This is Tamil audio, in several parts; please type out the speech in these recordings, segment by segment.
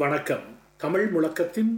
வணக்கம். தமிழ் முழக்கத்தின்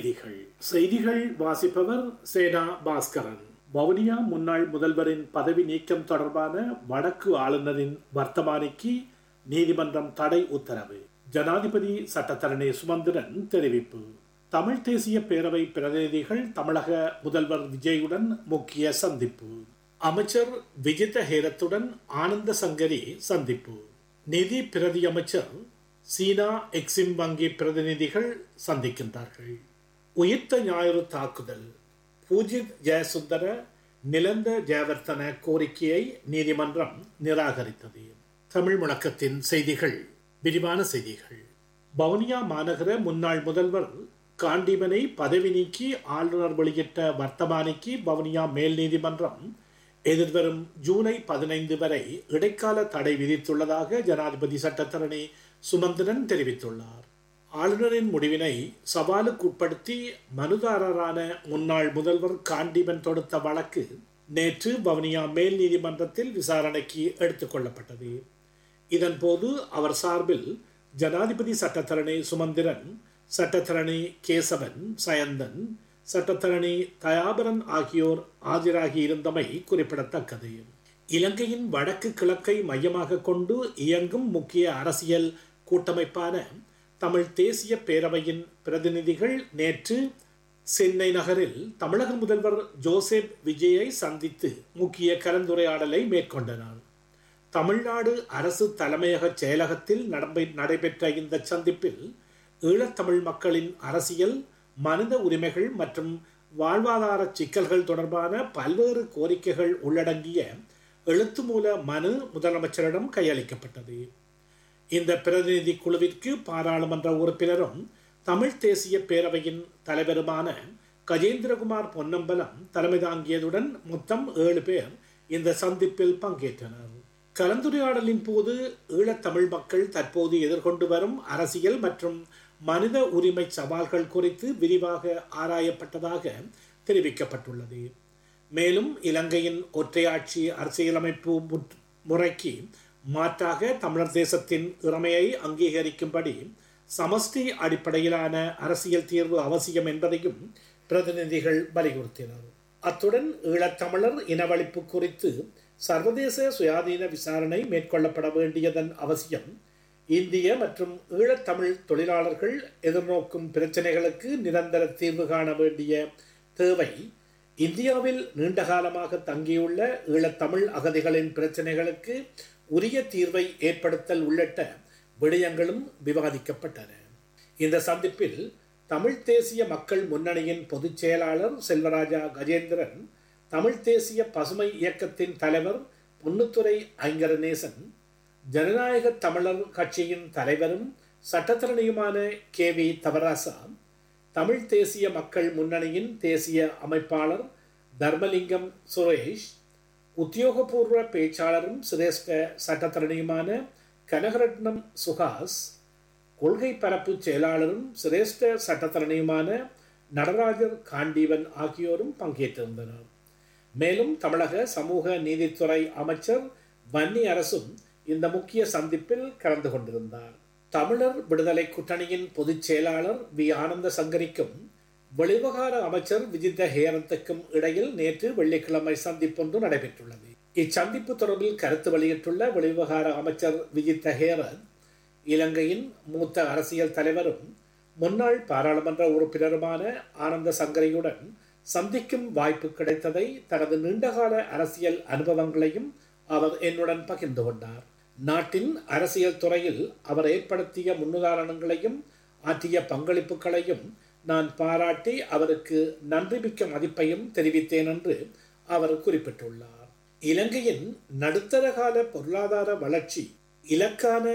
செய்திகள் வாசிப்பவர் சேனா பாஸ்கரன். வவுனியா முன்னாள் முதல்வரின் பதவி நீக்கம் தொடர்பான வடக்கு ஆளுநரின் வர்த்தமானிக்கு நீதிமன்றம் தடை உத்தரவு. ஜனாதிபதி சட்டத்தரணி சுமந்திரன் தெரிவிப்பு. தமிழ் தேசிய பேரவை பிரதிநிதிகள் தமிழக முதல்வர் விஜயுடன் முக்கிய சந்திப்பு. அமைச்சர் விஜித ஹேரத்துடன் ஆனந்த சங்கரி சந்திப்பு. நிதி பிரதி அமைச்சர் சீனா எக்ஸிம் வங்கி பிரதிநிதிகள் சந்திக்கின்றார்கள். உயிர்த்த ஞாயிறு தாக்குதல். பூஜித் ஜெயசுந்தர நிலந்த ஜெயவர்த்தன கோரிக்கையை நீதிமன்றம் நிராகரித்தது. தமிழ் முழக்கத்தின் செய்திகள். விரிவான செய்திகள். வவுனியா மாநகர முன்னாள் முதல்வர் காண்டீபனை பதவி நீக்கி ஆளுநர் வெளியிட்ட வர்த்தமானிக்கு வவுனியா மேல் நீதிமன்றம் எதிர்வரும் ஜூலை 15 வரை இடைக்கால தடை விதித்துள்ளதாக ஜனாதிபதி சட்டத்தரணி சுமந்திரன் தெரிவித்துள்ளார். ஆளுநரின் முடிவினை சவாலுக்குட்படுத்தி மனுதாரரான முன்னாள் முதல்வர் காண்டீபன் தொடுத்த வழக்கு நேற்று வவுனியா மேல் நீதிமன்றத்தில் விசாரணைக்கு எடுத்துக் கொள்ளப்பட்டது. இதன்போது அவர் சார்பில் ஜனாதிபதி சட்டத்தரணி சுமந்திரன், சட்டத்தரணி கேசவன் சயந்தன், சட்டத்தரணி தயாபரன் ஆகியோர் ஆஜராகி இருந்தமை குறிப்பிடத்தக்கது. இலங்கையின் வடக்கு கிழக்கை மையமாக கொண்டு இயங்கும் முக்கிய அரசியல் கூட்டமைப்பான தமிழ் தேசிய பேரவையின் பிரதிநிதிகள் நேற்று சென்னை நகரில் தமிழக முதல்வர் ஜோசப் விஜயை சந்தித்து முக்கிய கலந்துரையாடலை மேற்கொண்டனர். தமிழ்நாடு அரசு தலைமையக செயலகத்தில் நடைபெற்ற இந்த சந்திப்பில் ஈழத்தமிழ் மக்களின் அரசியல், மனித உரிமைகள் மற்றும் வாழ்வாதார சிக்கல்கள் தொடர்பான பல்வேறு கோரிக்கைகள் உள்ளடங்கிய எழுத்து மூல மனு முதலமைச்சரிடம் கையளிக்கப்பட்டது. இந்த பிரதிநிதி குழுவிற்கு பாராளுமன்ற உறுப்பினரும் தமிழ் தேசிய பேரவையின் தலைவருமான கஜேந்திரகுமார் பொன்னம்பலம் தலைமை தாங்கியதுடன் மொத்தம் 7 பேர் இந்த சந்திப்பில் பங்கேற்றனர். கலந்துரையாடலின் போது ஈழத்தமிழ் மக்கள் தற்போது எதிர்கொண்டு வரும் அரசியல் மற்றும் மனித உரிமை சவால்கள் குறித்து விரிவாக ஆராயப்பட்டதாக தெரிவிக்கப்பட்டுள்ளது. மேலும் இலங்கையின் ஒற்றையாட்சி அரசியலமைப்பு முறைக்கு மாற்றாக தமிழர் தேசத்தின் இறைமையை அங்கீகரிக்கும்படி சமஷ்டி அடிப்படையிலான அரசியல் தீர்வு அவசியம் என்பதையும் பிரதிநிதிகள் வலியுறுத்தினர். அத்துடன் ஈழத்தமிழர் இனவழிப்பு குறித்து சர்வதேச சுயாதீன விசாரணை மேற்கொள்ளப்பட வேண்டியதன் அவசியம், இந்திய மற்றும் ஈழத்தமிழ் தொழிலாளர்கள் எதிர்நோக்கும் பிரச்சனைகளுக்கு நிரந்தர தீர்வு காண வேண்டிய தேவை, இந்தியாவில் நீண்டகாலமாக தங்கியுள்ள ஈழத்தமிழ் அகதிகளின் பிரச்சனைகளுக்கு உரிய தீர்வை ஏற்படுத்தல் உள்ளிட்ட விடயங்களும் விவாதிக்கப்பட்டன. இந்த சந்திப்பில் தமிழ் தேசிய மக்கள் முன்னணியின் பொதுச் செயலாளர் செல்வராஜா கஜேந்திரன், தமிழ் தேசிய பசுமை இயக்கத்தின் தலைவர் பொன்னுத்துரை ஐங்கரநேசன், ஜனநாயக தமிழர் கட்சியின் தலைவரும் சட்டத்தரணியுமான KV தவராசா, தமிழ் தேசிய மக்கள் முன்னணியின் தேசிய அமைப்பாளர் தர்மலிங்கம் சுரேஷ், உத்தியோகபூர்வ பேச்சாளரும் சிரேஷ்ட சட்டத்தரணியுமான கனகரட்னம் சுஹாஸ், கொள்கை பரப்பு செயலாளரும் சிரேஷ்ட சட்டத்தரணியுமான நடராஜர் காண்டீவன் ஆகியோரும் பங்கேற்றிருந்தனர். மேலும் தமிழக சமூக நீதித்துறை அமைச்சர் வன்னி அரசும் இந்த முக்கிய சந்திப்பில் கலந்து கொண்டிருந்தார். தமிழர் விடுதலை கூட்டணியின் பொதுச் செயலாளர் வி ஆனந்த சங்கரிக்கும் வெளிவிவகார அமைச்சர் விஜித ஹேரத்துக்கும் இடையில் நேற்று வெள்ளிக்கிழமை சந்திப்பொன்று நடைபெற்றுள்ளது. இச்சந்திப்பு தொடர்பில் கருத்து வெளியிட்டுள்ள வெளிவிவகார அமைச்சர் விஜித ஹேரத், இலங்கையின் மூத்த அரசியல் தலைவரும் முன்னாள் பாராளுமன்ற உறுப்பினருமான ஆனந்த சங்கரியுடன் சந்திக்கும் வாய்ப்பு கிடைத்ததை, தனது நீண்டகால அரசியல் அனுபவங்களையும் அவர் என்னுடன் பகிர்ந்து கொண்டார். நாட்டின் அரசியல் துறையில் அவர் ஏற்படுத்திய முன்னுதாரணங்களையும் ஆற்றிய பங்களிப்புகளையும் நான் பாராட்டி அவருக்கு நன்றிமிக்க மதிப்பையும் தெரிவித்தேன் என்று அவர் குறிப்பிட்டுள்ளார். இலங்கையின் நடுத்தர கால பொருளாதார வளர்ச்சி இலக்கான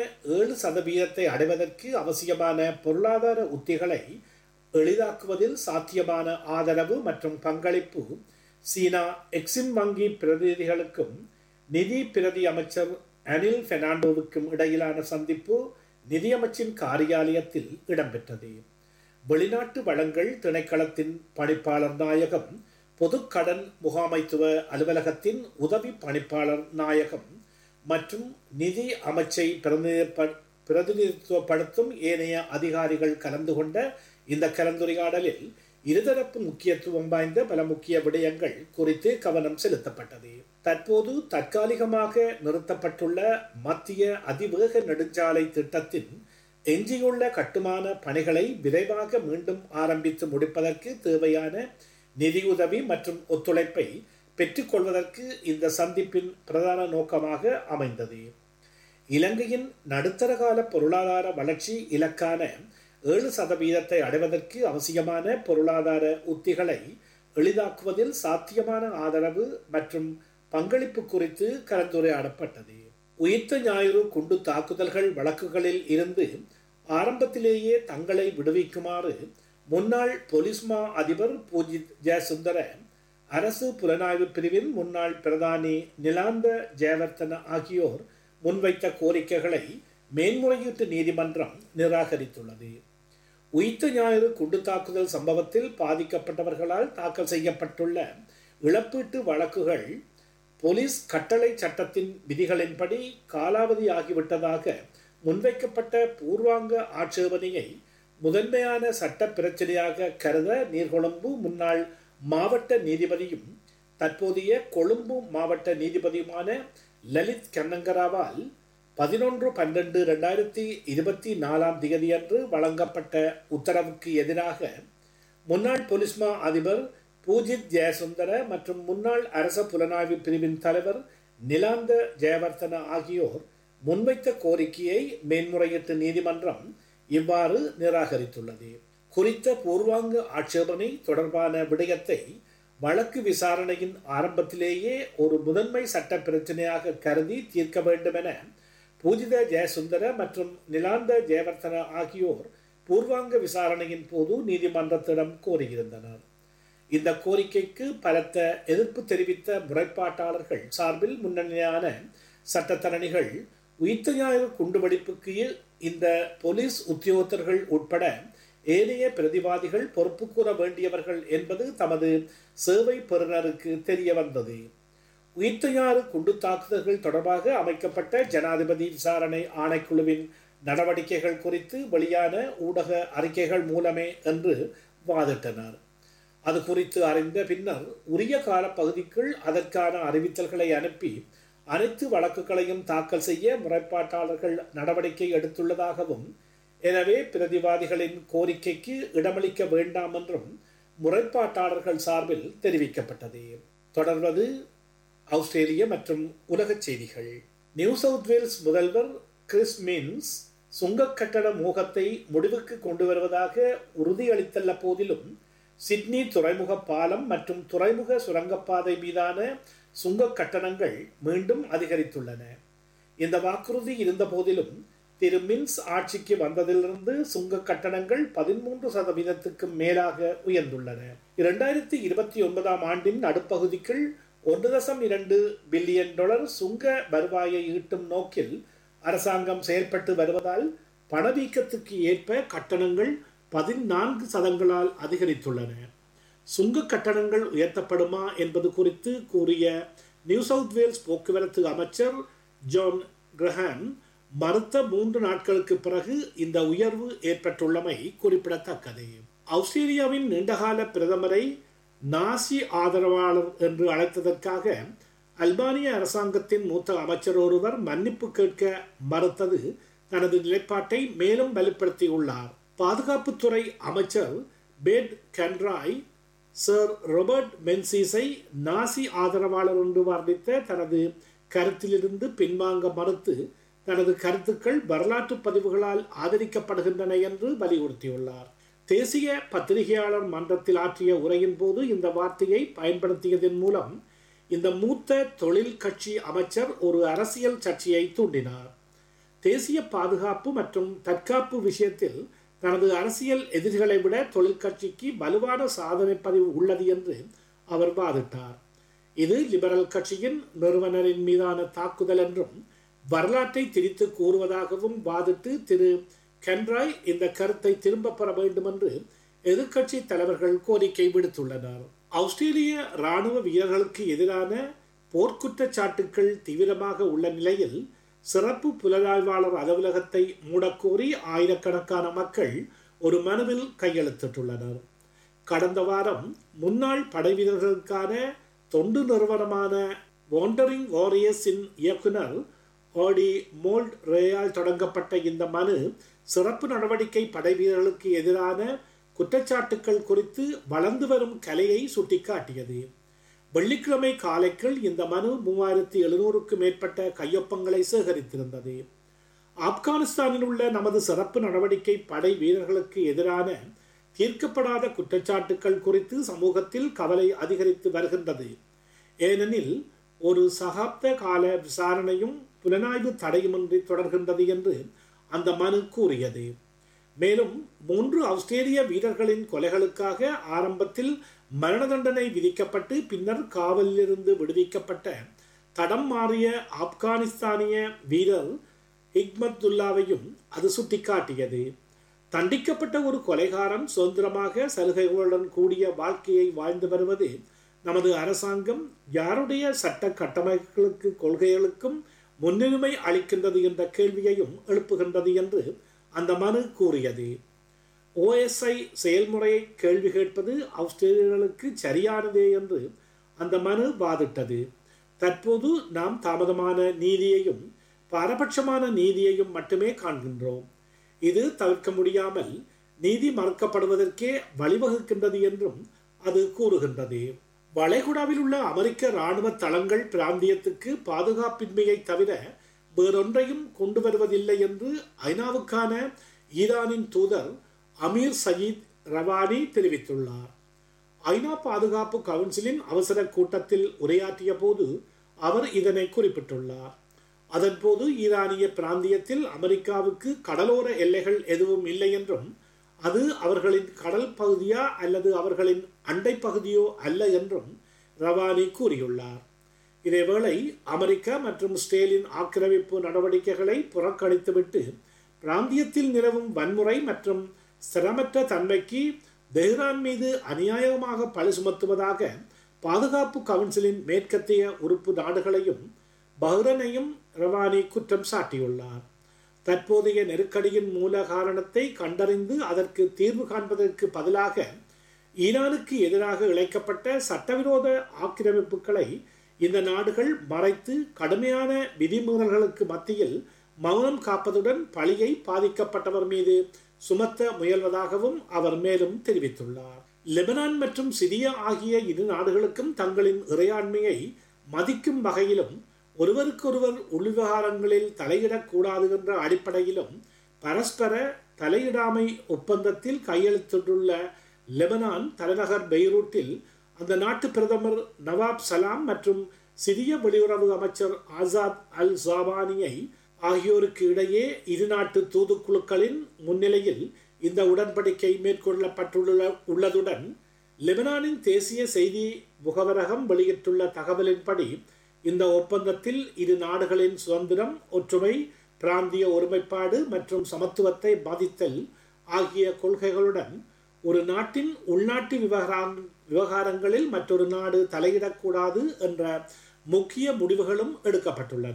7% அடைவதற்கு அவசியமான பொருளாதார உத்திகளை எளிதாக்குவதில் சாத்தியமான ஆதரவு மற்றும் பங்களிப்பு சீனா எக்ஸிம் வங்கி பிரதிநிதிகளுக்கும் நிதி பிரதி அமைச்சர் அனில் பெர்னாண்டோவுக்கும் இடையிலான சந்திப்பு நிதியமைச்சின் காரியாலயத்தில் இடம்பெற்றது. வெளிநாட்டு வளங்கள் திணைக்களத்தின் பணிப்பாளர் நாயகம், பொதுக்கடன் முகாமைத்துவ அலுவலகத்தின் உதவி பணிப்பாளர் நாயகம் மற்றும் நிதி அமைச்சை பிரதிநிதித்துவப்படுத்தும் ஏனைய அதிகாரிகள் கலந்து கொண்ட இந்த கலந்துரையாடலில் இருதரப்பு முக்கியத்துவம் வாய்ந்த பல முக்கிய விடயங்கள் குறித்து கவனம் செலுத்தப்பட்டது. தற்போது தற்காலிகமாக நிறுத்தப்பட்டுள்ள மத்திய அதிவேக நெடுஞ்சாலை திட்டத்தின் எஞ்சியுள்ள கட்டுமான பணிகளை விரைவாக மீண்டும் ஆரம்பித்து முடிப்பதற்கு தேவையான நிதியுதவி மற்றும் ஒத்துழைப்பை பெற்றுக்கொள்வதற்கு இந்த சந்திப்பின் பிரதான நோக்கமாக அமைந்தது. இலங்கையின் நடுத்தர கால பொருளாதார வளர்ச்சி இலக்கான 7% அடைவதற்கு அவசியமான பொருளாதார உத்திகளை எளிதாக்குவதில் சாத்தியமான ஆதரவு மற்றும் பங்களிப்பு குறித்து கலந்துரையாடப்பட்டது. உயிர்த்த ஞாயிறு குண்டு தாக்குதல்கள் வழக்குகளில் இருந்து ஆரம்பத்திலேயே தங்களை விடுவிக்குமாறு முன்னாள் போலீஸ் மா அதிபர் பூஜித் ஜெயசுந்தர, அரசு புலனாய்வு பிரிவின் முன்னாள் பிரதானி நிலாந்த ஜெயவர்தன ஆகியோர் முன்வைத்த கோரிக்கைகளை மேன்முறையீட்டு நீதிமன்றம் நிராகரித்துள்ளது. உயிர்த்த ஞாயிறு குண்டு தாக்குதல் சம்பவத்தில் பாதிக்கப்பட்டவர்களால் தாக்கல் செய்யப்பட்டுள்ள இழப்பீட்டு வழக்குகள் போலீஸ் கட்டளை சட்டத்தின் விதிகளின்படி காலாவதி ஆகிவிட்டதாக முன்வைக்கப்பட்ட பூர்வாங்க ஆட்சேபனையை முதன்மையான சட்ட பிரச்சனையாக கருத நீர்கொழும்பு முன்னாள் மாவட்ட நீதிபதியும் தற்போதைய கொழும்பு மாவட்ட நீதிபதியுமான லலித் கன்னங்கராவால் 11/12/2024 அன்று வழங்கப்பட்ட உத்தரவுக்கு எதிராக முன்னாள் போலீஸ் மா அதிபர் பூஜித் ஜெயசுந்தர மற்றும் முன்னாள் அரச புலனாய்வு பிரிவின் தலைவர் நிலாந்த ஜெயவர்தன ஆகியோர் முன்வைத்த கோரிக்கையை மேன்முறையீட்டு நீதிமன்றம் இவ்வாறு நிராகரித்துள்ளது. குறித்த பூர்வாங்க ஆட்சேபனை தொடர்பான விடயத்தை வழக்கு விசாரணையின் ஆரம்பத்திலேயே ஒரு முதன்மை சட்ட பிரச்சனையாக கருதி தீர்க்க வேண்டும் என பூஜித ஜெயசுந்தர மற்றும் நிலாந்த ஜெயவர்தன ஆகியோர் பூர்வாங்க விசாரணையின் போது நீதிமன்றத்திடம் கோரியிருந்தனர். இந்த கோரிக்கைக்கு பலத்த எதிர்ப்பு தெரிவித்த முறைப்பாட்டாளர்கள் சார்பில் முன்னணியான சட்டத்தரணிகள் உயிர்த்த ஞாயிறு குண்டுவெடிப்புக்கு இந்த போலீஸ் உத்தியோகத்தர்கள் உட்பட ஏனைய பிரதிவாதிகள் பொறுப்பு கூற வேண்டியவர்கள் என்பது தமது சேவை பெறுநருக்கு தெரிய வந்தது. உயிர்த்த ஞாயிறு குண்டு தாக்குதல்கள் தொடர்பாக அமைக்கப்பட்ட ஜனாதிபதி விசாரணை ஆணைக்குழுவின் நடவடிக்கைகள் குறித்து வெளியான ஊடக அறிக்கைகள் மூலமே என்று வாதிட்டனர். அது குறித்து அறிந்த பின்னர் உரிய கால பகுதிக்குள் அதற்கான அறிவித்தல்களை அனுப்பி அனைத்து வழக்குகளையும் தாக்கல் செய்ய முறைப்பாட்டாளர்கள் நடவடிக்கை எடுத்துள்ளதாகவும், எனவே பிரதிவாதிகளின் கோரிக்கைக்கு இடமளிக்க வேண்டாம் என்றும் முறைப்பாட்டாளர்கள் சார்பில் தெரிவிக்கப்பட்டது. தொடர்வது ஆஸ்திரேலிய மற்றும் உலக செய்திகள். நியூ சவுத் வேல்ஸ் முதல்வர் கிறிஸ் மின்ஸ் சுங்க கட்டண மோகத்தை முடிவுக்கு கொண்டு வருவதாக உறுதியளித்துள்ள போதிலும் சிட்னி துறைமுக பாலம் மற்றும் துறைமுக சுரங்கப்பாதை மீதான சுங்க கட்டணங்கள் மீண்டும் அதிகரித்துள்ளன. இந்த வாக்குறுதி இருந்த போதிலும் திரு மின்ஸ் ஆட்சிக்கு வந்ததிலிருந்து சுங்க கட்டணங்கள் 13% மேலாக உயர்ந்துள்ளன. 2029 ஆண்டின் நடுப்பகுதிக்குள் $1.2 பில்லியன் சுங்க வருவாயை ஈட்டும் நோக்கில் அரசாங்கம் செயல்பட்டு வருவதால் பணவீக்கத்துக்கு ஏற்ப கட்டணங்கள் 14% அதிகரித்துள்ளன. சுங்க கட்டணங்கள் உயர்த்தப்படுமா என்பது குறித்து கூறிய நியூ சவுத் வேல்ஸ் போக்குவரத்து அமைச்சர் ஜான் கிரஹாம் மறுத்த 3 நாட்களுக்கு பிறகு இந்த உயர்வு ஏற்பட்டுள்ளமை குறிப்பிடத்தக்கது. ஆஸ்திரேலியாவின் நீண்டகால பிரதமரை நாசி ஆதரவாளர் என்று அழைத்ததற்காக அல்பானிய அரசாங்கத்தின் மூத்த அமைச்சர் ஒருவர் மன்னிப்பு கேட்க மறுத்தது தனது நிலைப்பாட்டை மேலும் வலுப்படுத்தியுள்ளார். பாதுகாப்புத்துறை அமைச்சர் பெட் கன்ராய் சர் ராபர்ட் மென்சிஸை நாசி ஆதரவாளர் என்று வர்ணித்த தனது கருத்திலிருந்து பின்வாங்க மறுத்து தனது கருத்துக்கள் வரலாற்று பதிவுகளால் ஆதரிக்கப்படுகின்றன என்று வலியுறுத்தியுள்ளார். தேசிய பத்திரிகையாளர் மன்றத்தில் ஆற்றிய உரையின் போது இந்த வார்த்தையை பயன்படுத்தியதன் மூலம் இந்த மூத்த தொழில் கட்சி அமைச்சர் ஒரு அரசியல் சர்ச்சையை தூண்டினார். தேசிய பாதுகாப்பு மற்றும் தற்காப்பு விஷயத்தில் தனது அரசியல் எதிரிகளை விட தொழிற்கட்சிக்கு வலுவான சாதனை பதிவு உள்ளது என்று அவர் வாதிட்டார். இது லிபரல் கட்சியின் நிறுவனரின் மீதான தாக்குதல் என்றும் வரலாற்றை திரித்து கூறுவதாகவும் வாதிட்டு திரு கன்ராய் இந்த கருத்தை திரும்ப பெற வேண்டும் என்று எதிர்க்கட்சி தலைவர்கள் கோரிக்கை விடுத்துள்ளனர். ஆஸ்திரேலிய இராணுவ வீரர்களுக்கு எதிரான போர்க்குற்றச்சாட்டுக்கள் தீவிரமாக உள்ள நிலையில் சிறப்பு புலனாய்வாளர் அலுவலகத்தை மூடக்கோரி ஆயிரக்கணக்கான மக்கள் ஒரு மனுவில் கையெழுத்திட்டுள்ளனர். கடந்த வாரம் முன்னாள் படைவீரர்களுக்கான தொண்டு நிறுவனமான வாண்டரிங் வாரியர்ஸின் இயக்குனர் ஆடி மோல்ட் ரேயால் தொடங்கப்பட்ட இந்த மனு சிறப்பு நடவடிக்கை படைவீரர்களுக்கு எதிரான குற்றச்சாட்டுக்கள் குறித்து வளர்ந்து வரும் கலையை சுட்டிக்காட்டியது. வெள்ளிக்கிழமை காலைக்குள் இந்த மனு 3700க்கும் மேற்பட்ட கையொப்பங்களை சேகரித்திருந்தது. ஆப்கானிஸ்தானில் உள்ள நமது சிறப்பு நடவடிக்கை படை வீரர்களுக்கு எதிரான தீர்க்கப்படாத குற்றச்சாட்டுக்கள் குறித்து சமூகத்தில் கவலை அதிகரித்து வருகின்றது. ஏனெனில் ஒரு சகாப்த கால விசாரணையும் புலனாய்வு தடையுமின்றி தொடர்கின்றது என்று அந்த மனு கூறியது. மேலும் 3 ஆஸ்திரேலிய வீரர்களின் கொலைகளுக்காக ஆரம்பத்தில் மரண தண்டனை விதிக்கப்பட்டு பின்னர் காவலிலிருந்து விடுவிக்கப்பட்ட தடம் மாறிய ஆப்கானிஸ்தானிய வீரர் ஹிக்மத்துல்லாவையும் அது சுட்டிக்காட்டியது. தண்டிக்கப்பட்ட ஒரு கொலைகாரன் சுதந்திரமாக சலுகைகளுடன் கூடிய வாழ்க்கையை வாழ்ந்து வருவது நமது அரசாங்கம் யாருடைய சட்ட கட்டமைப்புகளுக்கு கொள்கைகளுக்கும் முன்னுரிமை அளிக்கின்றது என்ற கேள்வியையும் எழுப்புகின்றது என்று அந்த மனு கூறியது. OSI செயல்முறையை கேள்வி கேட்பது ஆஸ்திரேலியர்களுக்கு சரியானதே என்று அந்த மனு வாதிட்டது. தற்போது நாம் தாமதமான நீதியையும் பாரபட்சமான நீதியையும் மட்டுமே காண்கின்றோம். இது தவிர்க்க முடியாமல் நீதி மறுக்கப்படுவதற்கே வழிவகுக்கின்றது என்றும் அது கூறுகின்றது. வளைகுடாவில் உள்ள அமெரிக்க இராணுவ தளங்கள் பிராந்தியத்துக்கு பாதுகாப்பின்மையை தவிர வேறொன்றையும் கொண்டு வருவதில்லை என்று ஐநாவுக்கான ஈரானின் தூதர் அமீர் சயீத் ரவானி தெரிவித்துள்ளார். ஐநா பாதுகாப்பு கவுன்சிலின் அவசர கூட்டத்தில் உரையாற்றிய போது அவர் இதனை குறிப்பிட்டுள்ளார். அதன்போது ஈரானிய பிராந்தியத்தில் அமெரிக்காவுக்கு கடலோர எல்லைகள் எதுவும் இல்லை என்றும் அது அவர்களின் கடல் பகுதியா அல்லது அவர்களின் அண்டை பகுதியோ அல்ல என்றும் ரவானி கூறியுள்ளார். இதேவேளை அமெரிக்கா மற்றும் இஸ்ரேலின் ஆக்கிரமிப்பு நடவடிக்கைகளை புறக்கணித்துவிட்டு பிராந்தியத்தில் நிலவும் வன்முறை மற்றும் ஸ்திரமற்ற தன்மைக்கு தெஹ்ரான் மீது அநியாயமாக பழி சுமத்துவதாக பாதுகாப்பு கவுன்சிலின் மேற்கத்திய உறுப்பு நாடுகளையும் பஹ்ரைனையும் ரவானி குற்றம் சாட்டியுள்ளார். தற்போதைய நெருக்கடியின் மூல காரணத்தை கண்டறிந்து அதற்கு தீர்வு காண்பதற்கு பதிலாக ஈரானுக்கு எதிராக இழைக்கப்பட்ட சட்டவிரோத ஆக்கிரமிப்புகளை இந்த நாடுகள் மறைத்து கடுமையான விதிமீறல்களுக்கு மத்தியில் மௌனம் காப்பதுடன் பழியை பாதிக்கப்பட்டவர் மீது சுமத்த முயல்வதாகவும் அவர் மேலும் தெரிவித்துள்ளார். லெபனான் மற்றும் சிரியா ஆகிய இரு நாடுகளுக்கும் தங்களின் இறையாண்மையை மதிக்கும் வகையிலும் ஒருவருக்கொருவர் உள்விவகாரங்களில் தலையிடக்கூடாது என்ற அடிப்படையிலும் பரஸ்பர தலையிடாமை ஒப்பந்தத்தில் கையெழுத்திட்டுள்ள லெபனான் தலைநகர் பெய்ரூட்டில் அந்த நாட்டு பிரதமர் நவாப் சலாம் மற்றும் சிரிய வெளியுறவு அமைச்சர் ஆசாத் அல் ஜாபானியை ஆகியோருக்கு இடையே இரு நாட்டு தூதுக்குழுக்களின் முன்னிலையில் இந்த உடன்படிக்கை மேற்கொள்ளப்பட்டுள்ளதுடன் லெபனானின் தேசிய செய்தி முகவரகம் வெளியிட்டுள்ள தகவலின்படி இந்த ஒப்பந்தத்தில் இரு நாடுகளின் சுதந்திரம், ஒற்றுமை, பிராந்திய ஒருமைப்பாடு மற்றும் சமத்துவத்தை பாதித்தல் ஆகிய கொள்கைகளுடன் ஒரு நாட்டின் உள்நாட்டு விவகாரங்களில் மற்றொரு நாடு தலையிடக்கூடாது என்ற முக்கிய முடிவுகளும் எடுக்கப்பட்டுள்ளன.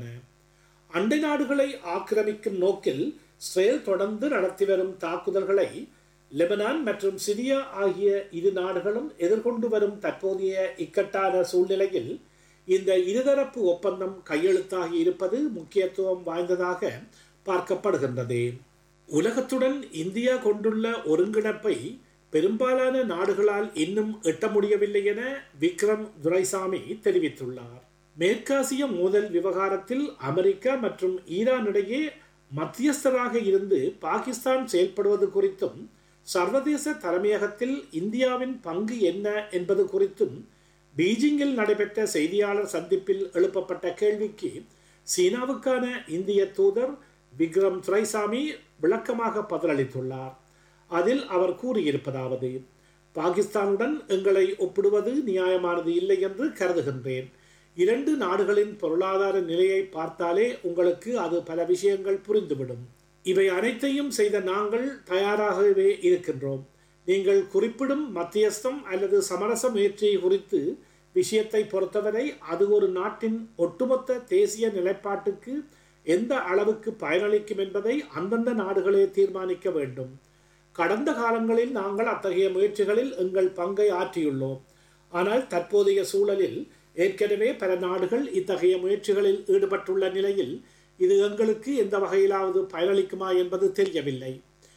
அண்டை நாடுகளை ஆக்கிரமிக்கும் நோக்கில் இஸ்ரேல் தொடர்ந்து நடத்தி வரும் தாக்குதல்களை லெபனான் மற்றும் சிரியா ஆகிய இரு நாடுகளும் எதிர்கொண்டு வரும் தற்போதைய இக்கட்டான சூழ்நிலையில் இந்த இருதரப்பு ஒப்பந்தம் கையெழுத்தாகி இருப்பது முக்கியத்துவம் வாய்ந்ததாக பார்க்கப்படுகின்றது. உலகத்துடன் இந்தியா கொண்டுள்ள ஒருங்கிணைப்பை பெரும்பாலான நாடுகளால் இன்னும் எட்ட முடியவில்லை என விக்ரம் துரைசாமி தெரிவித்துள்ளார். மேற்காசிய மோதல் விவகாரத்தில் அமெரிக்கா மற்றும் ஈரான் இடையே மத்தியஸ்தராக இருந்து பாகிஸ்தான் செயல்படுவது குறித்தும் சர்வதேச தலைமையகத்தில் இந்தியாவின் பங்கு என்ன என்பது குறித்தும் பீஜிங்கில் நடைபெற்ற செய்தியாளர் சந்திப்பில் எழுப்பப்பட்ட கேள்விக்கு சீனாவுக்கான இந்திய தூதர் விக்ரம் துரைசாமி விளக்கமாக பதிலளித்துள்ளார். அதில் அவர் கூறியிருப்பதாவது: பாகிஸ்தானுடன் எங்களை ஒப்பிடுவது நியாயமானது இல்லை என்று கருதுகின்றேன். இரண்டு நாடுகளின் பொருளாதார நிலையை பார்த்தாலே உங்களுக்கு அது பல விஷயங்கள் புரிந்துவிடும். இவை அனைத்தையும் செய்த நாங்கள் தயாராகவே இருக்கின்றோம். நீங்கள் குறிப்பிடும் மத்தியஸ்தம் அல்லது சமரச முயற்சி குறித்து விஷயத்தை பொறுத்தவரை அது ஒரு நாட்டின் ஒட்டுமொத்த தேசிய நிலைப்பாட்டுக்கு எந்த அளவுக்கு பயனளிக்கும் என்பதை அந்தந்த நாடுகளே தீர்மானிக்க வேண்டும். கடந்த காலங்களில் நாங்கள் அத்தகைய முயற்சிகளில் எங்கள் பங்கை ஆற்றியுள்ளோம். ஆனால் தற்போதைய சூழலில் ஏற்கனவே பல நாடுகள் இத்தகைய முயற்சிகளில் ஈடுபட்டுள்ள நிலையில் இது எங்களுக்கு எந்த வகையிலாவது பயனளிக்குமா என்பது தெரியவில்லை.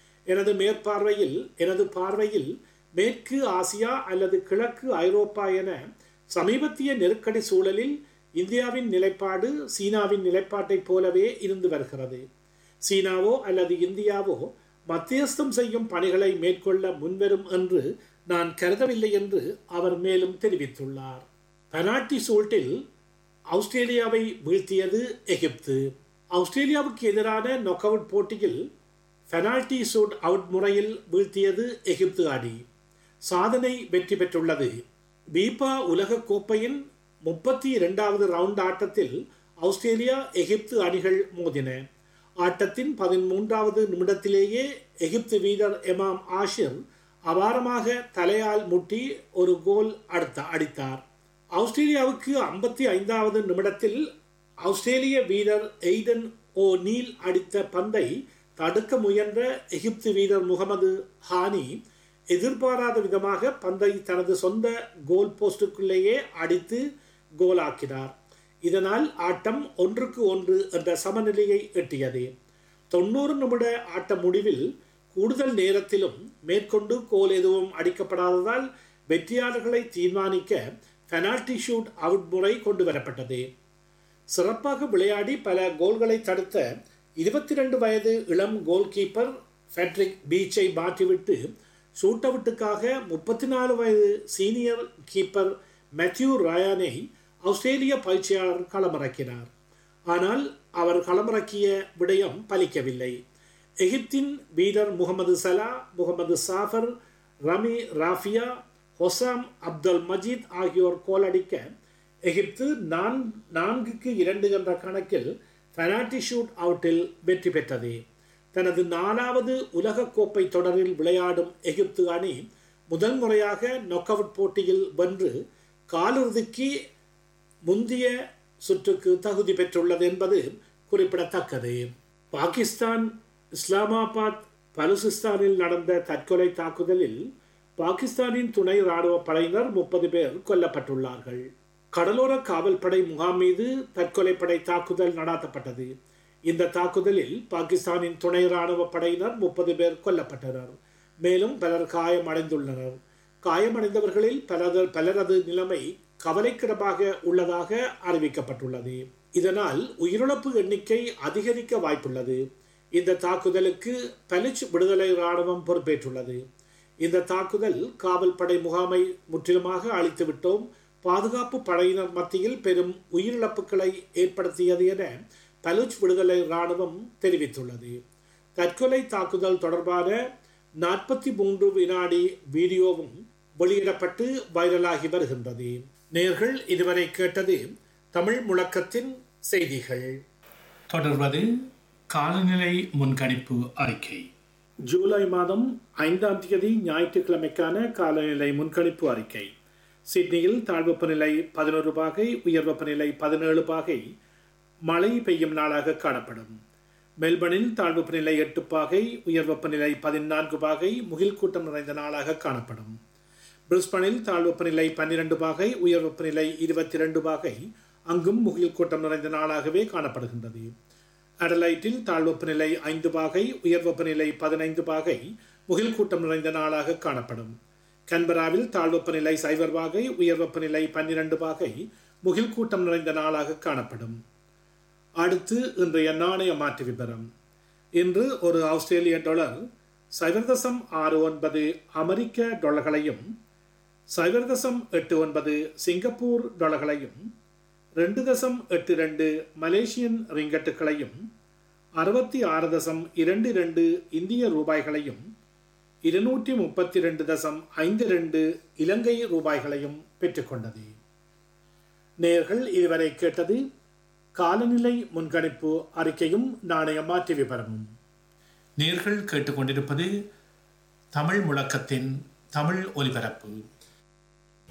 எனது பார்வையில் மேற்கு ஆசியா அல்லது கிழக்கு ஐரோப்பா என சமீபத்திய நெருக்கடி சூழலில் இந்தியாவின் நிலைப்பாடு சீனாவின் நிலைப்பாட்டைப் போலவே இருந்து வருகிறது. சீனாவோ அல்லது இந்தியாவோ மத்தியஸ்தம் செய்யும் பணிகளை மேற்கொள்ள முன்வரும் என்று நான் கருதவில்லை என்று அவர் மேலும் தெரிவித்துள்ளார். பெனால்டி ஷூட்டில் ஆஸ்திரேலியாவை வீழ்த்தியது எகிப்து. ஆஸ்திரேலியாவுக்கு எதிரான நாக் அவுட் போட்டியில் பெனால்டி ஷூட் அவுட் முறையில் வீழ்த்தியது எகிப்து அணி சாதனை வெற்றி பெற்றுள்ளது. பீபா உலக கோப்பையின் 32வது ரவுண்ட் ஆட்டத்தில் ஆஸ்திரேலியா எகிப்து அணிகள் மோதின. ஆட்டத்தின் 13வது நிமிடத்திலேயே எகிப்து வீரர் எமாம் ஆஷிர் அபாரமாக தலையால் முட்டி ஒரு கோல் அடித்தார். ஆஸ்திரேலியாவுக்கு 55வது நிமிடத்தில் ஆஸ்திரேலிய வீரர் எய்டன் ஓ நீல் அடித்த பந்தை தடுக்க முயன்ற எகிப்து வீரர் முகமது ஹானி எதிர்பாராத விதமாக பந்தை தனது சொந்த கோல் போஸ்டுக்குள்ளேயே அடித்து கோலாக்கினார். இதனால் ஆட்டம் 1-1 என்ற சமநிலையை எட்டியது. 90 நிமிட ஆட்ட முடிவில் கூடுதல் நேரத்திலும் மேற்கொண்டு கோல் எதுவும் அடிக்கப்படாததால் வெற்றியாளர்களை தீர்மானிக்க பெனால்டி ஷூட் அவுட் முறை கொண்டு வரப்பட்டது. சிறப்பாக விளையாடி பல கோல்களை தடுத்த 22 வயது இளம் கோல் கீப்பர் ஃபெட்ரிக் பீச்சை மாற்றிவிட்டு ஷூட் அவுட்டுக்காக 34 வயது சீனியர் கீப்பர் மேத்யூ ரயானை ஆஸ்திரேலிய பயிற்சியாளர் களமிறக்கினார். ஆனால் அவர் களமிறக்கிய விடயம் பலிக்கவில்லை. எகிப்தின் வீரர் முகமது சலா, முகமது சாஃபர், ரமி ராஃபியா, ஹொசாம் அப்துல் மஜீத் ஆகியோர் கோல் அடிக்க எகிப்து 4-2 என்ற கணக்கில் பெனால்டி ஷூட் அவுட்டில் வெற்றி பெற்றது. தனது 4வது உலகக்கோப்பை தொடரில் விளையாடும் எகிப்து அணி முதல் முறையாக நாக் அவுட் போட்டியில் வென்று காலிறுதிக்கு முந்தைய சுற்றுக்கு தகுதி பெற்றுள்ளது என்பது குறிப்பிடத்தக்கது. பாகிஸ்தான் இஸ்லாமாபாத் பலுசிஸ்தானில் நடந்த தற்கொலை தாக்குதலில் பாகிஸ்தானின் துணை இராணுவ படையினர் 30 பேர் கொல்லப்பட்டுள்ளார்கள். கடலோர காவல்படை முகாம் மீது தற்கொலைப்படை தாக்குதல் நடாத்தப்பட்டது. இந்த தாக்குதலில் பாகிஸ்தானின் துணை இராணுவ படையினர் 30 பேர் கொல்லப்பட்டனர். மேலும் பலர் காயமடைந்துள்ளனர். காயமடைந்தவர்களில் பலரது நிலைமை கவலைக்கிடமாக உள்ளதாக அறிவிக்கப்பட்டுள்ளது. இதனால் உயிரிழப்பு எண்ணிக்கை அதிகரிக்க வாய்ப்புள்ளது. இந்த தாக்குதலுக்கு பலுச் விடுதலை இராணுவம் பொறுப்பேற்றுள்ளது. இந்த தாக்குதல் காவல்படை முகாமை முற்றிலுமாக அழித்துவிட்டோம், பாதுகாப்பு படையினர் மத்தியில் பெரும் உயிரிழப்புகளை ஏற்படுத்தியது என பலுச் விடுதலை இராணுவம் தெரிவித்துள்ளது. தற்கொலை தாக்குதல் தொடர்பான 43 வினாடி வீடியோவும் வெளியிடப்பட்டு வைரலாகி வருகின்றது. நேயர்கள் இதுவரை கேட்டது தமிழ் முழக்கத்தின் செய்திகள். தொடர்வது காலநிலை முன்கணிப்பு அறிக்கை. ஜூலை மாதம் 5ஆம் தேதி ஞாயிற்றுக்கிழமைக்கான காலநிலை முன்கணிப்பு அறிக்கை. சிட்னியில் தாழ்வெப்பநிலை 11 பாகை, உயர் வெப்பநிலை 17 பாகை மழை பெய்யும் நாளாக காணப்படும். மெல்பர்னில் தாழ்வெப்பநிலை 8 பாகை, உயர் வெப்பநிலை 14 பாகை முகில் கூட்டம் நிறைந்த நாளாக காணப்படும். பிரிஸ்பனில் தாழ்வெப்பநிலை 12 பாகை, உயர் வெப்பநிலை 22 பாகை அங்கும் முகில் கூட்டம் நிறைந்த நாளாகவே காணப்படுகின்றது. அடலைட்டில் தாழ்வெப்பநிலை 5 பாகை, உயர் வெப்பநிலை 15 பாகை முகில் கூட்டம் நிறைந்த நாளாக காணப்படும். கன்பராவில் தாழ்வெப்பநிலை 0 பாகை, உயர் வெப்பநிலை 12 பாகை முகில் கூட்டம் நிறைந்த நாளாக காணப்படும். அடுத்து இன்றைய நாணய மாற்று விபரம். இன்று ஒரு ஆஸ்திரேலிய டாலர் 0.69 அமெரிக்க டாலர்களையும் 0.89 சிங்கப்பூர் டாலர்களையும் 2.82 மலேசியன் ரிங்கட்டுகளையும் 66.22 இந்திய ரூபாய்களையும் 232.52 இலங்கை ரூபாய்களையும் பெற்றுக்கொண்டது. நேயர்கள் இதுவரை கேட்டது காலநிலை முன்கணிப்பு அறிக்கையும் நாணய மாற்று விபரமும். நேயர்கள் கேட்டுக்கொண்டிருப்பது தமிழ் முழக்கத்தின் தமிழ் ஒலிபரப்பு.